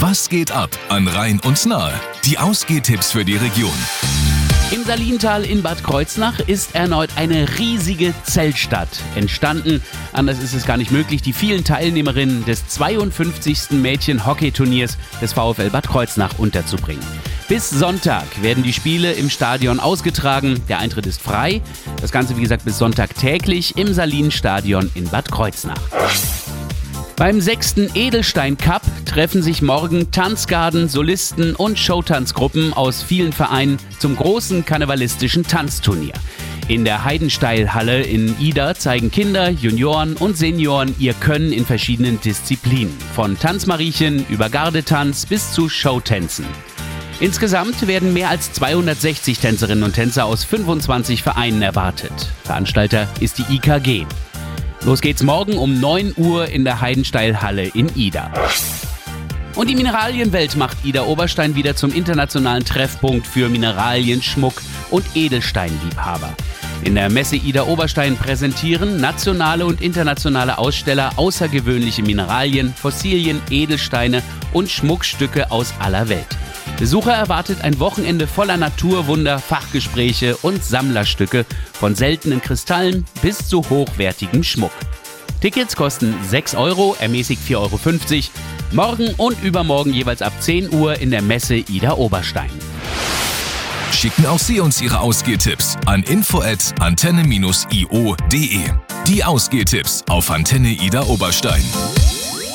Was geht ab an Rhein und Nahe? Die Ausgehtipps für die Region. Im Salintal in Bad Kreuznach ist erneut eine riesige Zeltstadt entstanden. Anders ist es gar nicht möglich, die vielen Teilnehmerinnen des 52. Mädchen-Hockeyturniers des VfL Bad Kreuznach unterzubringen. Bis Sonntag werden die Spiele im Stadion ausgetragen. Der Eintritt ist frei. Das Ganze, wie gesagt, bis Sonntag täglich im Salinstadion in Bad Kreuznach. Beim 6. Edelstein Cup treffen sich morgen Tanzgarden, Solisten und Showtanzgruppen aus vielen Vereinen zum großen karnevalistischen Tanzturnier. In der Heidensteilhalle in Ida zeigen Kinder, Junioren und Senioren ihr Können in verschiedenen Disziplinen. Von Tanzmariechen über Gardetanz bis zu Showtänzen. Insgesamt werden mehr als 260 Tänzerinnen und Tänzer aus 25 Vereinen erwartet. Veranstalter ist die IKG. Los geht's morgen um 9 Uhr in der Heidensteilhalle in Ida. Und die Mineralienwelt macht Ida Oberstein wieder zum internationalen Treffpunkt für Mineralien, Schmuck und Edelsteinliebhaber. In der Messe Ida Oberstein präsentieren nationale und internationale Aussteller außergewöhnliche Mineralien, Fossilien, Edelsteine und Schmuckstücke aus aller Welt. Besucher erwartet ein Wochenende voller Naturwunder, Fachgespräche und Sammlerstücke von seltenen Kristallen bis zu hochwertigem Schmuck. Tickets kosten 6 €, ermäßigt 4,50 €. Morgen und übermorgen jeweils ab 10 Uhr in der Messe Ida Oberstein. Schicken auch Sie uns Ihre Ausgehtipps an info@antenne-io.de. Die Ausgehtipps auf Antenne Ida Oberstein.